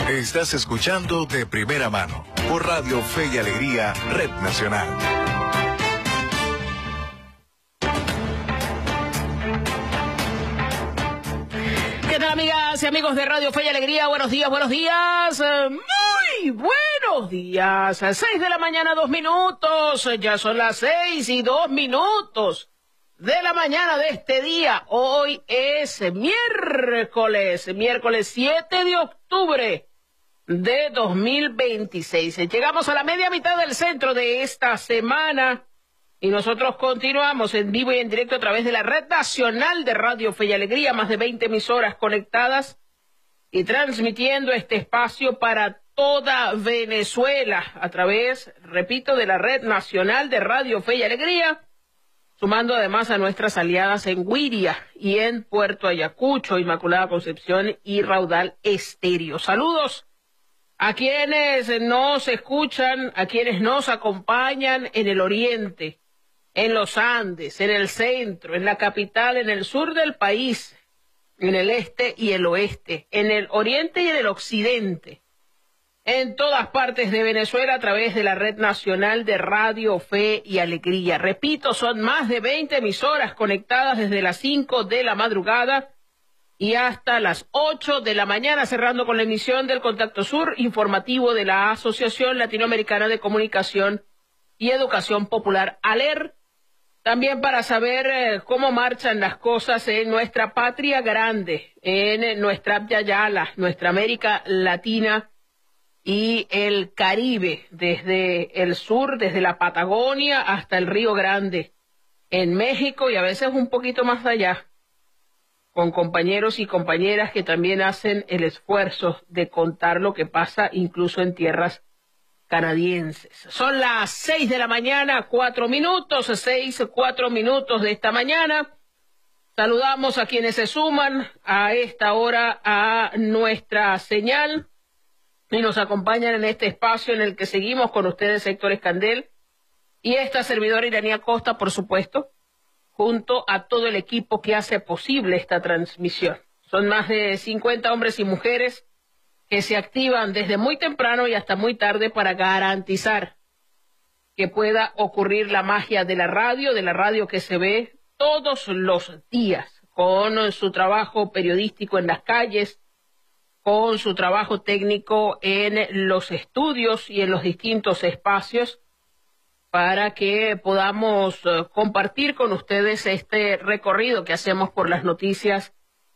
Estás escuchando De Primera Mano por Radio Fe y Alegría, Red Nacional. ¿Qué tal, amigas y amigos de Radio Fe y Alegría? Buenos días, buenos días. Muy buenos días. 6 de la mañana, 2 minutos. Ya son las 6:02 de la mañana de este día. Hoy es miércoles 7 de octubre de 2026. Llegamos a la media mitad del centro de esta semana y nosotros continuamos en vivo y en directo a través de la Red Nacional de Radio Fe y Alegría, más de 20 emisoras conectadas y transmitiendo este espacio para toda Venezuela a través, repito, de la Red Nacional de Radio Fe y Alegría, sumando además a nuestras aliadas en Guiria y en Puerto Ayacucho, Inmaculada Concepción y Raudal Estéreo. Saludos a quienes nos escuchan, a quienes nos acompañan en el oriente, en los Andes, en el centro, en la capital, en el sur del país, en el este y el oeste, en el oriente y en el occidente, en todas partes de Venezuela a través de la Red Nacional de Radio Fe y Alegría. Repito, son más de 20 emisoras conectadas desde las 5 de la madrugada y hasta las 8 de la mañana, cerrando con la emisión del Contacto Sur informativo de la Asociación Latinoamericana de Comunicación y Educación Popular, ALER, también para saber cómo marchan las cosas en nuestra patria grande, en nuestra Abya Yala, nuestra América Latina y el Caribe, desde el sur, desde la Patagonia hasta el Río Grande, en México y a veces un poquito más allá, con compañeros y compañeras que también hacen el esfuerzo de contar lo que pasa incluso en tierras canadienses. Son las 6 de la mañana, 4 minutos, 4 minutos de esta mañana. Saludamos a quienes se suman a esta hora a nuestra señal y nos acompañan en este espacio en el que seguimos con ustedes, Héctor Escandel y esta servidora Iranía Costa, por supuesto, junto a todo el equipo que hace posible esta transmisión. Son más de 50 hombres y mujeres que se activan desde muy temprano y hasta muy tarde para garantizar que pueda ocurrir la magia de la radio que se ve todos los días, con su trabajo periodístico en las calles, con su trabajo técnico en los estudios y en los distintos espacios, para que podamos compartir con ustedes este recorrido que hacemos por las noticias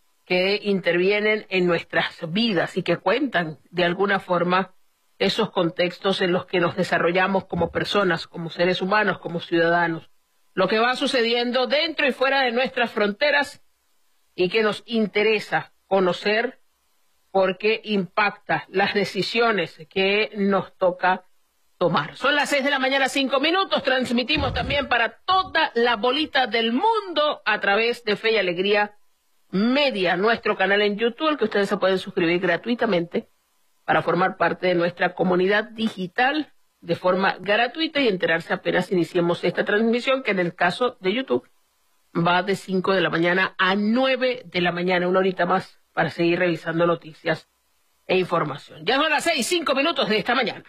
que intervienen en nuestras vidas y que cuentan de alguna forma esos contextos en los que nos desarrollamos como personas, como seres humanos, como ciudadanos. Lo que va sucediendo dentro y fuera de nuestras fronteras y que nos interesa conocer porque impacta las decisiones que nos toca tomar. Son las 6 de la mañana, 5 minutos. Transmitimos también para toda la bolita del mundo a través de Fe y Alegría Media, nuestro canal en YouTube, al que ustedes se pueden suscribir gratuitamente para formar parte de nuestra comunidad digital de forma gratuita y enterarse apenas iniciemos esta transmisión, que en el caso de YouTube va de 5 de la mañana a 9 de la mañana, una horita más para seguir revisando noticias e información. Ya son las 6:05 minutos de esta mañana.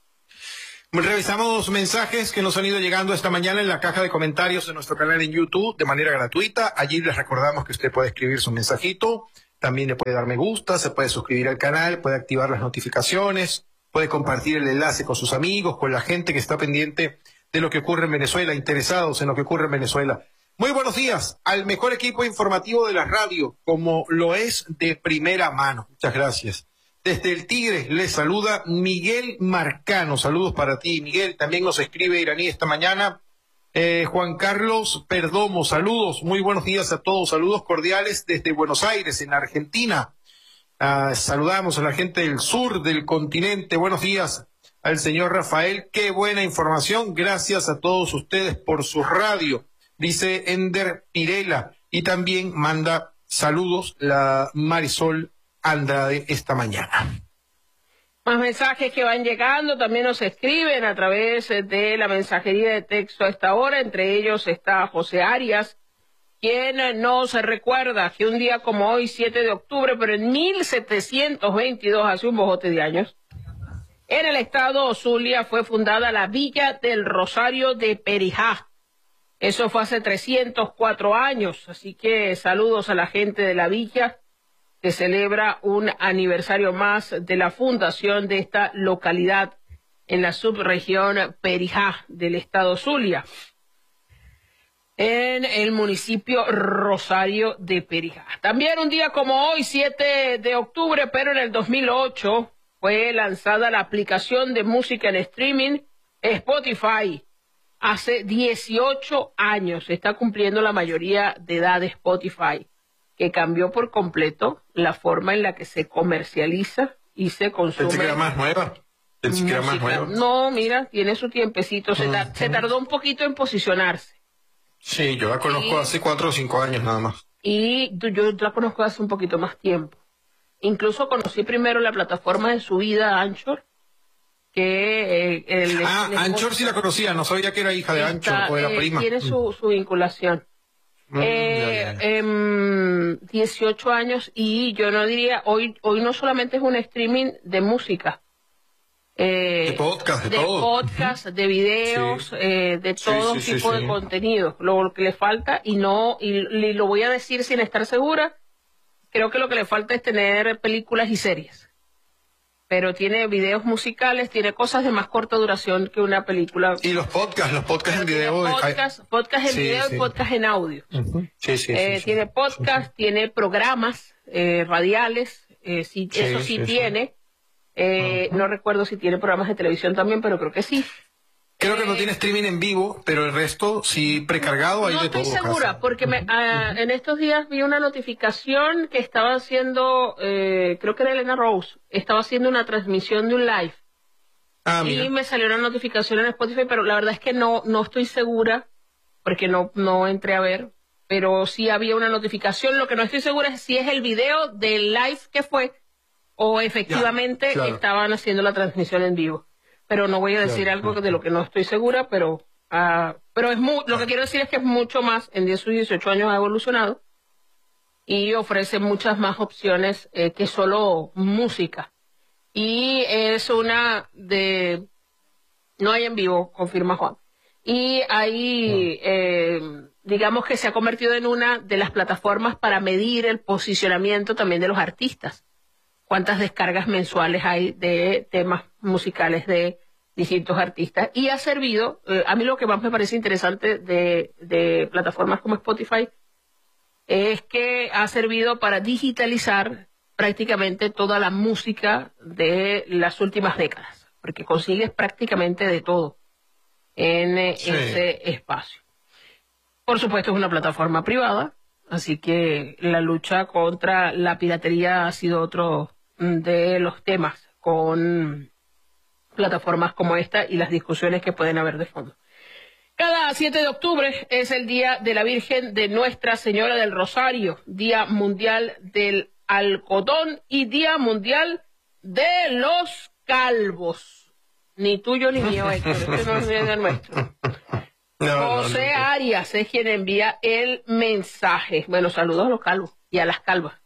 Revisamos mensajes que nos han ido llegando esta mañana en la caja de comentarios de nuestro canal en YouTube de manera gratuita. Allí les recordamos que usted puede escribir su mensajito, también le puede dar me gusta, se puede suscribir al canal, puede activar las notificaciones, puede compartir el enlace con sus amigos, con la gente que está pendiente de lo que ocurre en Venezuela, interesados en lo que ocurre en Venezuela. Muy buenos días al mejor equipo informativo de la radio, como lo es De Primera Mano. Muchas gracias. Desde el Tigre les saluda Miguel Marcano. Saludos para ti, Miguel. También nos escribe Iraní esta mañana. Juan Carlos Perdomo, saludos. Muy buenos días a todos. Saludos cordiales desde Buenos Aires, en Argentina. Saludamos a la gente del sur del continente. Buenos días al señor Rafael. Qué buena información. Gracias a todos ustedes por su radio, dice Ender Pirela. Y también manda saludos la Marisol Andrade esta mañana. Más mensajes que van llegando, también nos escriben a través de la mensajería de texto a esta hora. Entre ellos está José Arias, ¿Quién no se recuerda que un día como hoy, 7 de octubre, pero en 1722, hace un bojote de años, en el estado Zulia fue fundada la Villa del Rosario de Perijá? Eso fue hace 304 años, así que saludos a la gente de la villa que celebra un aniversario más de la fundación de esta localidad en la subregión Perijá del estado Zulia, en el municipio Rosario de Perijá. También un día como hoy, 7 de octubre, pero en el 2008, fue lanzada la aplicación de música en streaming Spotify. Hace 18 años está cumpliendo la mayoría de edad de Spotify, que cambió por completo la forma en la que se comercializa y se consume. Pensé que era más nueva. Pensé que era más nueva. No, mira, tiene su tiempecito. Se tardó un poquito en posicionarse. Sí, yo la conozco hace 4 o 5 años nada más. Y yo la conozco hace un poquito más tiempo. Incluso conocí primero la plataforma de subida Anchor, que Anchor sí la conocía, no sabía que era hija de Anchor o era prima. Tiene su vinculación. 18 años, y yo no diría, hoy no solamente es un streaming de música, de podcast, de podcast, de videos, de todo tipo de contenido. Lo que le falta, y lo voy a decir sin estar segura, creo que lo que le falta es tener películas y series. Pero tiene videos musicales, tiene cosas de más corta duración que una película. Y los podcasts en video. Podcast en video y podcast en audio. Tiene podcast, tiene programas radiales, tiene. No recuerdo si tiene programas de televisión también, pero creo que sí. Creo que no tiene streaming en vivo, pero el resto sí precargado, hay de todo. No estoy segura, porque en estos días vi una notificación que estaba haciendo, creo que era Elena Rose, estaba haciendo una transmisión de un live. Y me salió una notificación en Spotify, pero la verdad es que no estoy segura, porque no entré a ver, pero sí había una notificación. Lo que no estoy segura es si es el video del live que fue, o efectivamente estaban haciendo la transmisión en vivo. Pero no voy a decir algo de lo que no estoy segura, pero lo que quiero decir es que es mucho más. En 18 años ha evolucionado y ofrece muchas más opciones que solo música. Y es una de... No hay en vivo, confirma Juan. Y hay, digamos que se ha convertido en una de las plataformas para medir el posicionamiento también de los artistas. Cuántas descargas mensuales hay de temas musicales de distintos artistas, y ha servido, a mí lo que más me parece interesante de plataformas como Spotify es que ha servido para digitalizar prácticamente toda la música de las últimas décadas, porque consigues prácticamente de todo en ese espacio. Por supuesto es una plataforma privada, así que la lucha contra la piratería ha sido otro de los temas con plataformas como esta y las discusiones que pueden haber de fondo. Cada 7 de octubre es el Día de la Virgen de Nuestra Señora del Rosario, Día Mundial del Algodón y Día Mundial de los Calvos. Ni tuyo ni mío, Héctor, este no es el nuestro. José Arias es quien envía el mensaje. Bueno, saludos a los calvos y a las calvas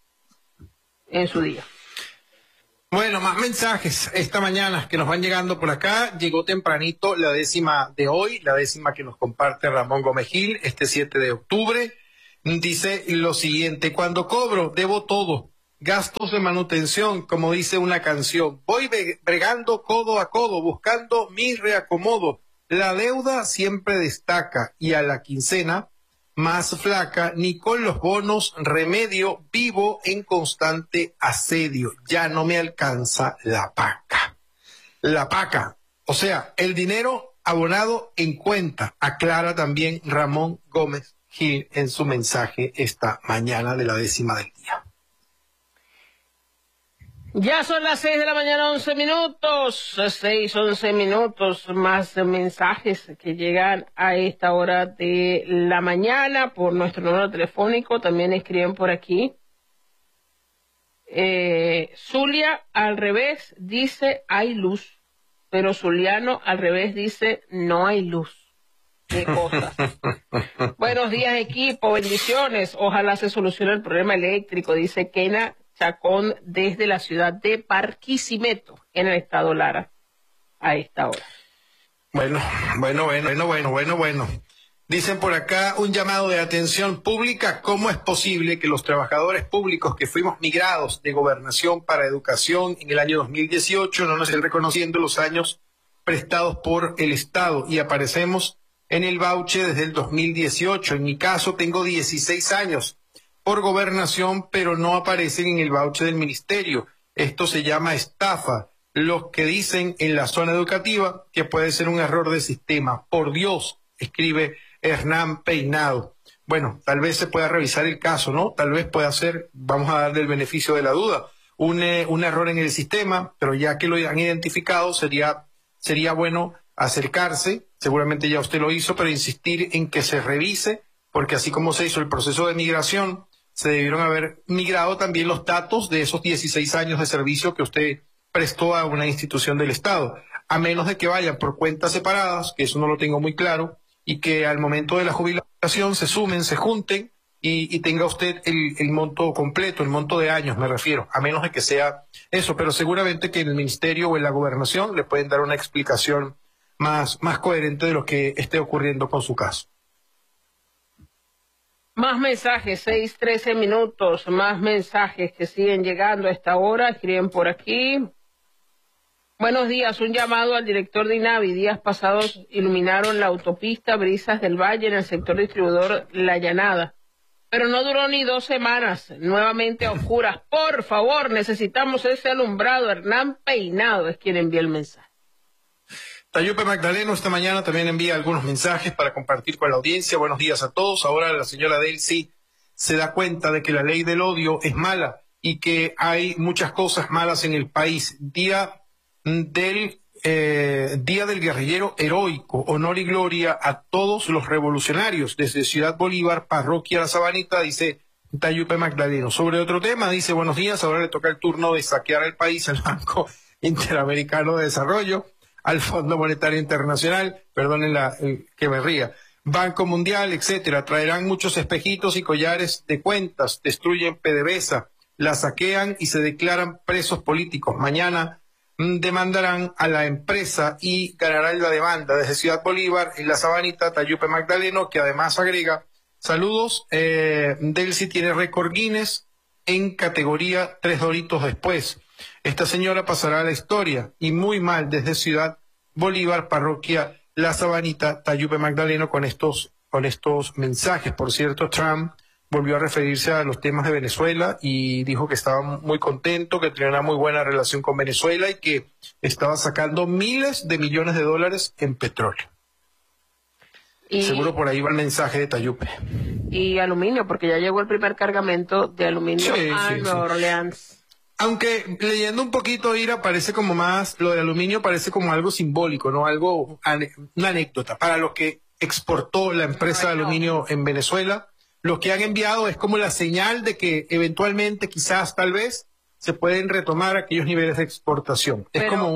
en su día. Bueno, más mensajes esta mañana que nos van llegando por acá. Llegó tempranito la décima de hoy, la décima que nos comparte Ramón Gómez Gil, este 7 de octubre. Dice lo siguiente: cuando cobro, debo todo. Gastos de manutención, como dice una canción. Voy bregando codo a codo, buscando mi reacomodo. La deuda siempre destaca y a la quincena más flaca, ni con los bonos remedio, vivo en constante asedio, ya no me alcanza la paca. La paca, o sea, el dinero abonado en cuenta, aclara también Ramón Gómez Gil en su mensaje esta mañana de la décima del día. Ya son las 6 de la mañana, 11 minutos, 11 minutos, más mensajes que llegan a esta hora de la mañana por nuestro número telefónico. También escriben por aquí. Zulia al revés dice hay luz, pero Zuliano al revés dice no hay luz. qué cosas. Buenos días, equipo, bendiciones. Ojalá se solucione el problema eléctrico, dice Kena Chacón desde la ciudad de Barquisimeto, en el estado Lara, a esta hora. Bueno. Dicen por acá un llamado de atención pública. ¿Cómo es posible que los trabajadores públicos que fuimos migrados de gobernación para educación en el año 2018 no nos estén reconociendo los años prestados por el Estado y aparecemos en el voucher desde el 2018? En mi caso tengo 16 años por gobernación, pero no aparecen en el voucher del ministerio. Esto se llama estafa. Los que dicen en la zona educativa que puede ser un error de sistema. Por Dios, escribe Hernán Peinado. Bueno, tal vez se pueda revisar el caso, ¿no? Tal vez pueda ser, vamos a darle el beneficio de la duda, un error en el sistema, pero ya que lo han identificado, sería bueno acercarse, seguramente ya usted lo hizo, pero insistir en que se revise, porque así como se hizo el proceso de migración, se debieron haber migrado también los datos de esos 16 años de servicio que usted prestó a una institución del Estado, a menos de que vayan por cuentas separadas, que eso no lo tengo muy claro, y que al momento de la jubilación se sumen, se junten y tenga usted el monto completo, el monto de años me refiero, a menos de que sea eso, pero seguramente que en el ministerio o en la gobernación le pueden dar una explicación más coherente de lo que esté ocurriendo con su caso. Más mensajes, 6:13 minutos, más mensajes que siguen llegando a esta hora, escriben por aquí. Buenos días, un llamado al director de INAVI. Días pasados iluminaron la autopista Brisas del Valle en el sector distribuidor La Llanada, pero no duró ni 2 semanas, nuevamente a oscuras. Por favor, necesitamos ese alumbrado. Hernán Peinado es quien envía el mensaje. Tayupe Magdaleno esta mañana también envía algunos mensajes para compartir con la audiencia. Buenos días a todos. Ahora la señora Delcy se da cuenta de que la ley del odio es mala y que hay muchas cosas malas en el país. Día del guerrillero heroico, honor y gloria a todos los revolucionarios desde Ciudad Bolívar, Parroquia La Sabanita, dice Tayupe Magdaleno. Sobre otro tema, dice buenos días, ahora le toca el turno de saquear el país al Banco Interamericano de Desarrollo, al Fondo Monetario Internacional, perdonen que me ría, Banco Mundial, etcétera. Traerán muchos espejitos y collares de cuentas, destruyen PDVSA, la saquean y se declaran presos políticos. Mañana demandarán a la empresa y ganarán la demanda. Desde Ciudad Bolívar, en La Sabanita, Tayupe Magdaleno, que además agrega, saludos, Delcy tiene récord Guinness en categoría 3 doritos después. Esta señora pasará a la historia, y muy mal desde Ciudad Bolívar, Parroquia La Sabanita, Tayupe Magdaleno, con estos mensajes. Por cierto, Trump volvió a referirse a los temas de Venezuela y dijo que estaba muy contento, que tenía una muy buena relación con Venezuela y que estaba sacando miles de millones de dólares en petróleo. Seguro por ahí va el mensaje de Tayupe. Y aluminio, porque ya llegó el primer cargamento de aluminio a Nueva Orleans. Aunque leyendo un poquito, Ira, parece como más, lo de aluminio parece como algo simbólico, ¿no? Una anécdota. Para lo que exportó la empresa de aluminio en Venezuela, lo que han enviado es como la señal de que eventualmente, quizás, tal vez, se pueden retomar aquellos niveles de exportación. Es como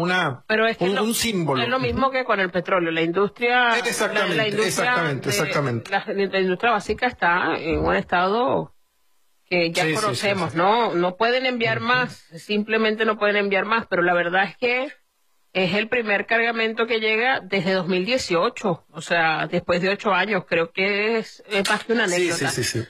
un símbolo. Es lo mismo que con el petróleo. La industria... Exactamente. La industria básica está en un estado que ya conocemos, ¿no? No pueden enviar más, simplemente no pueden enviar más, pero la verdad es que es el primer cargamento que llega desde 2018, o sea, después de 8 años. Creo que es más que una anécdota.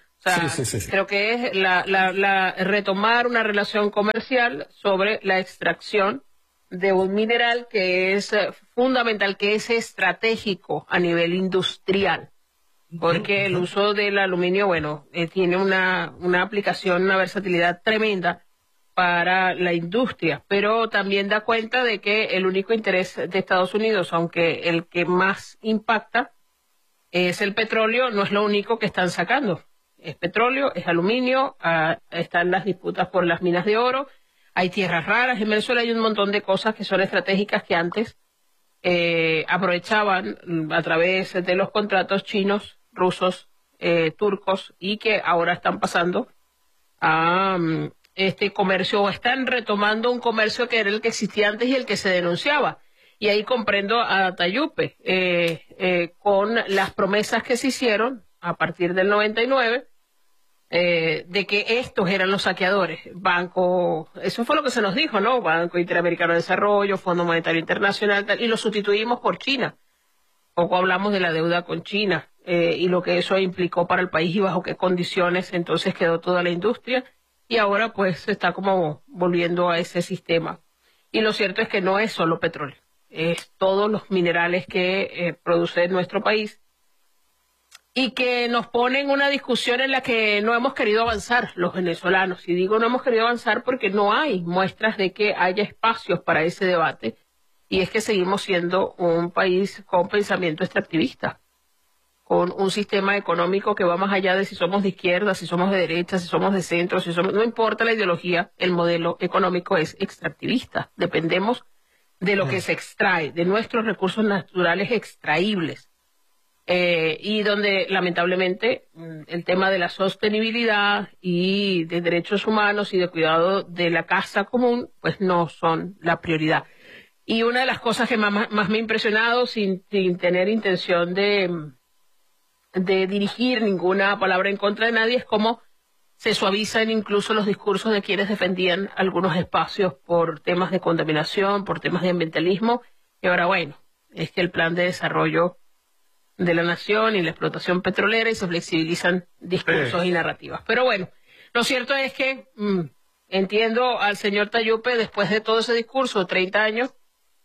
Creo que es la retomar una relación comercial sobre la extracción de un mineral que es fundamental, que es estratégico a nivel industrial, porque el uso del aluminio, tiene una aplicación, una versatilidad tremenda para la industria, pero también da cuenta de que el único interés de Estados Unidos, aunque el que más impacta es el petróleo, no es lo único que están sacando. Es petróleo, es aluminio, están las disputas por las minas de oro, hay tierras raras. En Venezuela hay un montón de cosas que son estratégicas que antes aprovechaban a través de los contratos chinos, rusos, turcos, y que ahora están pasando a este comercio, o están retomando un comercio que era el que existía antes y el que se denunciaba. Y ahí comprendo a Tayupe, con las promesas que se hicieron a partir del 99, de que estos eran los saqueadores. Eso fue lo que se nos dijo, ¿no? Banco Interamericano de Desarrollo, Fondo Monetario Internacional, y lo sustituimos por China. Poco hablamos de la deuda con China y lo que eso implicó para el país y bajo qué condiciones entonces quedó toda la industria. Y ahora pues se está como volviendo a ese sistema. Y lo cierto es que no es solo petróleo, es todos los minerales que produce nuestro país y que nos ponen una discusión en la que no hemos querido avanzar los venezolanos. Y digo no hemos querido avanzar porque no hay muestras de que haya espacios para ese debate, y es que seguimos siendo un país con pensamiento extractivista, con un sistema económico que va más allá de si somos de izquierda, si somos de derecha, si somos de centro, no importa la ideología, el modelo económico es extractivista. Dependemos de lo que se extrae, de nuestros recursos naturales extraíbles. Y donde lamentablemente el tema de la sostenibilidad y de derechos humanos y de cuidado de la casa común pues no son la prioridad. Y una de las cosas que más me ha impresionado, sin tener intención de dirigir ninguna palabra en contra de nadie, es cómo se suavizan incluso los discursos de quienes defendían algunos espacios por temas de contaminación, por temas de ambientalismo, y ahora bueno, es que el plan de desarrollo de la nación y la explotación petrolera, y se flexibilizan discursos y narrativas. Pero bueno, lo cierto es que entiendo al señor Tayupe, después de todo ese discurso, 30 años,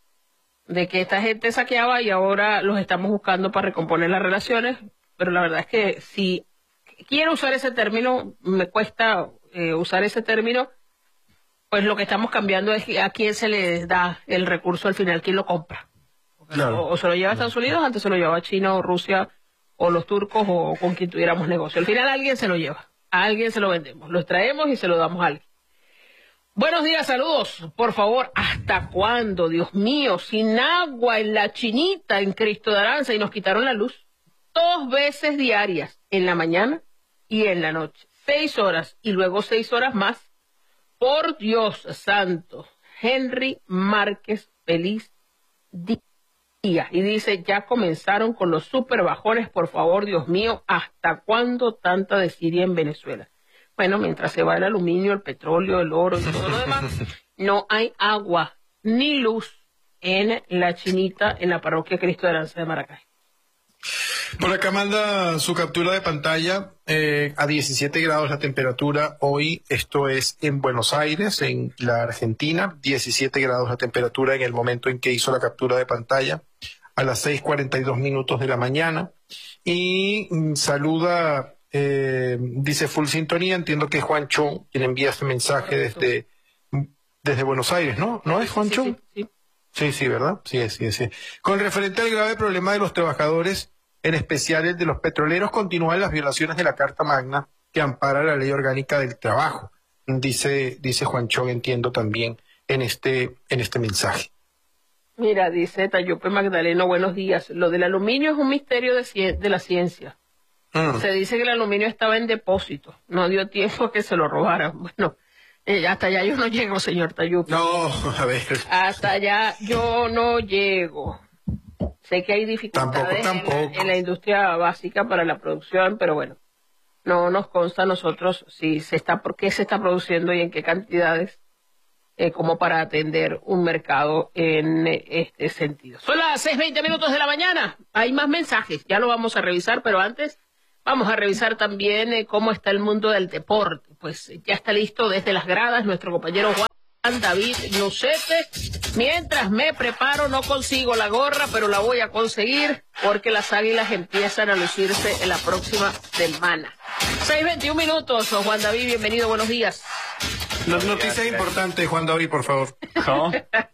de que esta gente saqueaba y ahora los estamos buscando para recomponer las relaciones, pero la verdad es que si quiero usar ese término, me cuesta usar ese término, pues lo que estamos cambiando es a quién se le da el recurso al final, quién lo compra. Claro. O se lo lleva a Estados Unidos, antes se lo llevaba a China o Rusia o los turcos o con quien tuviéramos negocio. Al final alguien se lo lleva, a alguien se lo vendemos, lo extraemos y se lo damos a alguien. Buenos días, saludos. Por favor, ¿hasta cuándo, Dios mío? Sin agua en la Chinita, en Cristo de Aranza, y nos quitaron la luz 2 veces diarias, en la mañana y en la noche. 6 horas y luego 6 horas más. Por Dios santo. Henry Márquez, feliz día. Y dice, ya comenzaron con los super bajones, por favor, Dios mío, ¿hasta cuándo tanta desidia en Venezuela? Bueno, mientras se va el aluminio, el petróleo, el oro y todo lo demás, no hay agua ni luz en la Chinita, en la parroquia Cristo de Aranza de Maracay. Por acá manda su captura de pantalla, a 17 grados la temperatura hoy, esto es en Buenos Aires, en la Argentina, 17 grados la temperatura en el momento en que hizo la captura de pantalla, a las 6:42 de la mañana, y saluda, dice full sintonía, entiendo que es Juan Chong quien envía este mensaje desde Buenos Aires, ¿no? ¿No es Juan Chong? Sí, ¿verdad? Sí. Con referente al grave problema de los trabajadores, en especial el de los petroleros, continúan las violaciones de la Carta Magna que ampara la Ley Orgánica del Trabajo, dice Juan Chong, entiendo también en este mensaje. Mira, dice Tayupe Magdaleno, buenos días. Lo del aluminio es un misterio de la ciencia. Se dice que el aluminio estaba en depósito, no dio tiempo a que se lo robaran. Bueno, hasta allá yo no llego, señor Tayupe. No, a ver. Hasta allá yo no llego. Sé que hay dificultades en la industria básica para la producción, pero bueno, no nos consta a nosotros por qué se está produciendo y en qué cantidades, como para atender un mercado en este sentido. Son las 6:20 de la mañana. Hay más mensajes, ya lo vamos a revisar, pero antes vamos a revisar también cómo está el mundo del deporte. Pues ya está listo desde las gradas nuestro compañero Juan David Lucete. Mientras me preparo, no consigo la gorra, pero la voy a conseguir porque las Águilas empiezan a lucirse en la próxima semana. 6:21, Juan David, bienvenido, buenos días. Noticias importantes, Juan David, por favor. ¿Cómo?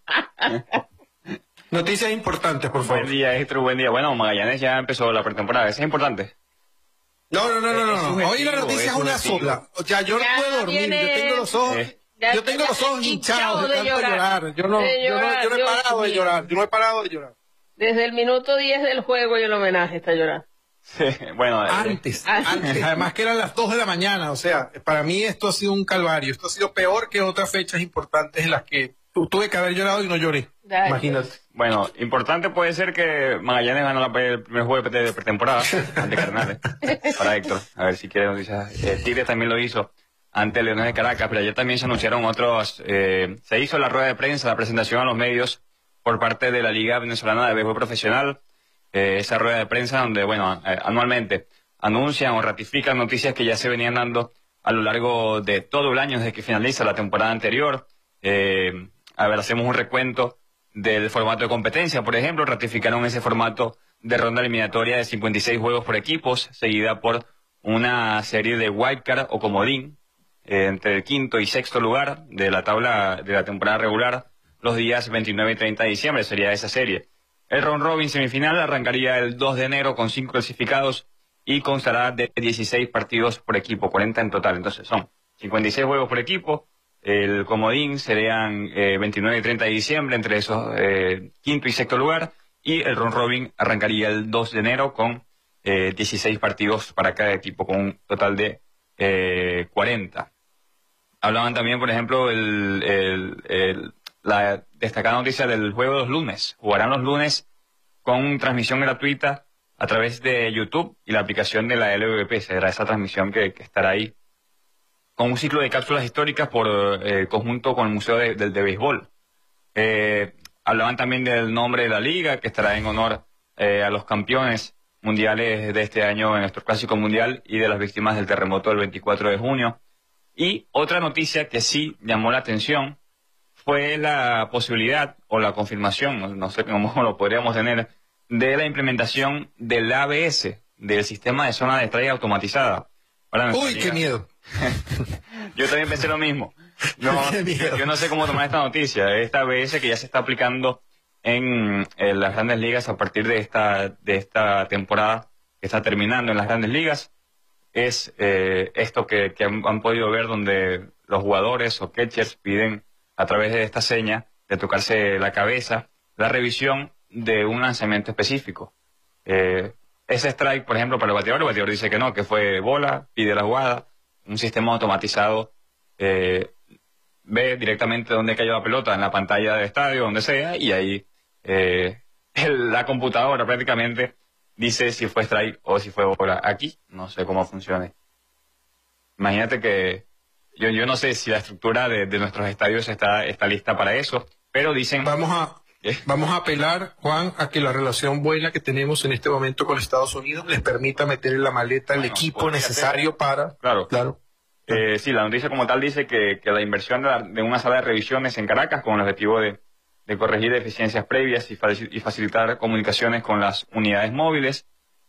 Noticias importantes, por favor. Buen día, Héctor, buen día. Bueno, Magallanes ya empezó la pretemporada, ¿eso es importante? No. Hoy la noticia es una sola. O sea, yo no puedo dormir, yo tengo los ojos... Yo tengo los ojos hinchados de tanto llorar. Yo no he parado de llorar. Desde el minuto 10 del juego y el homenaje está llorando. Sí, bueno. Antes. Además que eran las 2 de la mañana. O sea, para mí esto ha sido un calvario. Esto ha sido peor que otras fechas importantes en las que Tuve que haber llorado y no lloré. Ay, Imagínate. Bueno, importante puede ser que Magallanes ganó el primer juego de pretemporada ante Cardenales. Para Héctor, a ver si quiere noticias. Tigres también lo hizo ante Leones de Caracas, pero ayer también se anunciaron otros. Se hizo la rueda de prensa, la presentación a los medios por parte de la Liga Venezolana de Béisbol Profesional. Esa rueda de prensa donde, bueno, anualmente anuncian o ratifican noticias que ya se venían dando a lo largo de todo el año desde que finaliza la temporada anterior. A ver, hacemos un recuento del formato de competencia. Por ejemplo, ratificaron ese formato de ronda eliminatoria de 56 juegos por equipos, seguida por una serie de wildcard o comodín entre el quinto y sexto lugar de la tabla de la temporada regular, los días 29 y 30 de diciembre sería esa serie. El round robin semifinal arrancaría el 2 de enero con 5 clasificados y constará de 16 partidos por equipo, 40 en total. Entonces son 56 juegos por equipo. El comodín serían 29 y 30 de diciembre entre esos quinto y sexto lugar, y el round robin arrancaría el 2 de enero con 16 partidos para cada equipo, con un total de 40. Hablaban también, por ejemplo, la destacada noticia del juego de los lunes. Jugarán los lunes con transmisión gratuita a través de YouTube y la aplicación de la LVP. Será esa transmisión que estará ahí, con un ciclo de cápsulas históricas por conjunto con el Museo de Béisbol. Hablaban también del nombre de la liga, que estará en honor a los campeones mundiales de este año en nuestro Clásico Mundial y de las víctimas del terremoto del 24 de junio. Y otra noticia que sí llamó la atención fue la posibilidad o la confirmación, no sé cómo lo podríamos tener, de la implementación del ABS, del sistema de zona de strike automatizada. Uy, qué miedo. Yo también pensé lo mismo. No, yo no sé cómo tomar esta noticia. Esta ABS que ya se está aplicando en las grandes ligas a partir de esta temporada que está terminando en las grandes ligas. Es esto que han podido ver, donde los jugadores o catchers piden a través de esta seña de tocarse la cabeza la revisión de un lanzamiento específico. Ese strike, por ejemplo, para el bateador dice que no, que fue bola, pide la jugada. Un sistema automatizado ve directamente dónde cayó la pelota en la pantalla del estadio, donde sea, y ahí la computadora prácticamente dice si fue strike o si fue bola. Aquí no sé cómo funcione. Imagínate que yo no sé si la estructura de nuestros estadios está lista para eso, pero dicen... Vamos a apelar, Juan, a que la relación buena que tenemos en este momento con Estados Unidos les permita meter en la maleta el equipo necesario para... Claro. Sí, la noticia como tal dice que la inversión de una sala de revisiones en Caracas con el objetivo de corregir deficiencias previas y facilitar comunicaciones con las unidades móviles,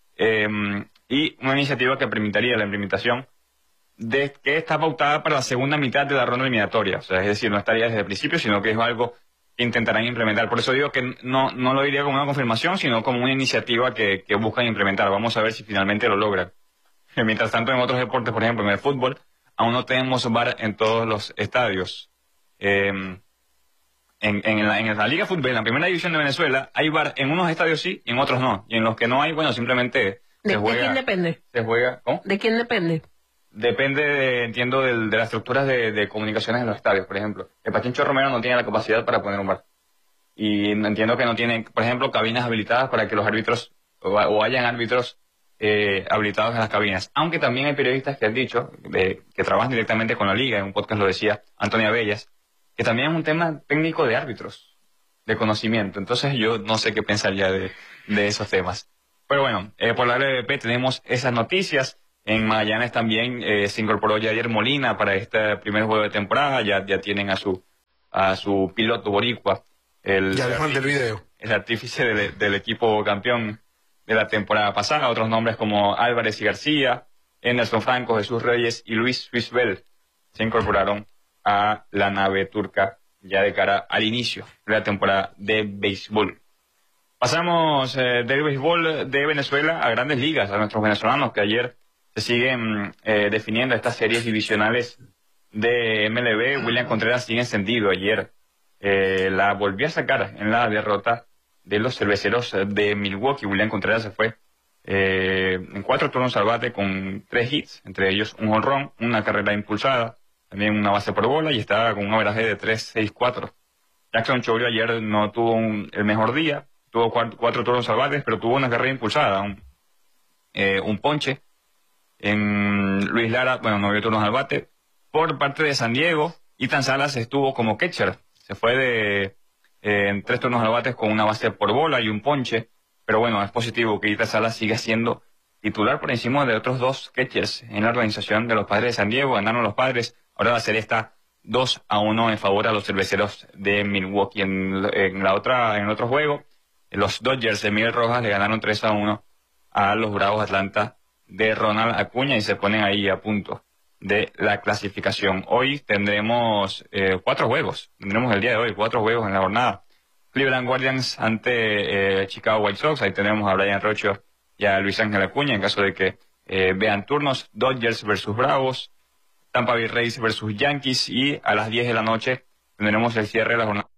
y una iniciativa que permitiría la implementación que está pautada para la segunda mitad de la ronda eliminatoria. O sea, es decir, no estaría desde el principio, sino que es algo que intentarán implementar. Por eso digo que no lo diría como una confirmación, sino como una iniciativa que buscan implementar. Vamos a ver si finalmente lo logran. Mientras tanto, en otros deportes, por ejemplo, en el fútbol, aún no tenemos VAR en todos los estadios. En la Liga Fútbol, en la primera división de Venezuela, hay VAR en unos estadios sí y en otros no. Y en los que no hay, bueno, simplemente se juega. ¿De quién depende? Se juega, ¿cómo? ¿De quién depende? Depende, entiendo, de las estructuras de comunicaciones en los estadios. Por ejemplo, el Pachincho Romero no tiene la capacidad para poner un VAR. Y entiendo que no tiene, por ejemplo, cabinas habilitadas para que los árbitros, o hayan árbitros habilitados en las cabinas. Aunque también hay periodistas que han dicho, que trabajan directamente con la liga, en un podcast lo decía Antonia Bellas, que también es un tema técnico de árbitros, de conocimiento. Entonces yo no sé qué pensar ya de esos temas. Pero bueno, por la LVP tenemos esas noticias. En Magallanes también se incorporó Yadier Molina para este primer juego de temporada. Ya tienen a su piloto boricua, ya les mandé el video. El artífice del equipo campeón de la temporada pasada. Otros nombres como Álvarez y García, Anderson Franco, Jesús Reyes y Luis Suizbel se incorporaron a la nave turca ya de cara al inicio de la temporada de béisbol. Pasamos del béisbol de Venezuela a grandes ligas, a nuestros venezolanos que ayer se siguen definiendo estas series divisionales de MLB. William Contreras sigue encendido. Ayer la volvió a sacar en la derrota de los cerveceros de Milwaukee. William Contreras se fue en 4 turnos al bate con 3 hits, entre ellos un jonrón, una carrera impulsada, también una base por bola, y estaba con un averaje de 3.64. Jackson Chourio ayer no tuvo el mejor día, tuvo cuatro turnos al bate, pero tuvo una carrera impulsada, un ponche. En Luis Lara, bueno, no había turnos al bate. Por parte de San Diego, Ethan Salas estuvo como catcher. Se fue en 3 turnos al bate con una base por bola y un ponche. Pero bueno, es positivo que Ethan Salas siga siendo titular por encima de otros 2 catchers en la organización de los Padres de San Diego. Ganaron los Padres. Ahora la serie está 2-1 en favor a los Cerveceros de Milwaukee. En el otro juego, los Dodgers de Miguel Rojas le ganaron 3-1 a los Bravos de Atlanta de Ronald Acuña y se ponen ahí a punto de la clasificación. Hoy tendremos 4 juegos. Tendremos el día de hoy 4 juegos en la jornada. Cleveland Guardians ante Chicago White Sox. Ahí tenemos a Brian Rocho y a Luis Ángel Acuña en caso de que vean turnos. Dodgers versus Bravos. Tampa Bay Rays versus Yankees, y a las 10 de la noche tendremos el cierre de la jornada.